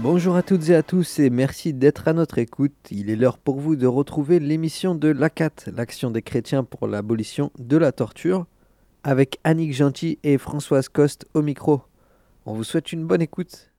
Bonjour à toutes et à tous et merci d'être à notre écoute. Il est l'heure pour vous de retrouver l'émission de l'ACAT, l'Action des chrétiens pour l'abolition de la torture, avec Annick Gentil et Françoise Coste au micro. On vous souhaite une bonne écoute.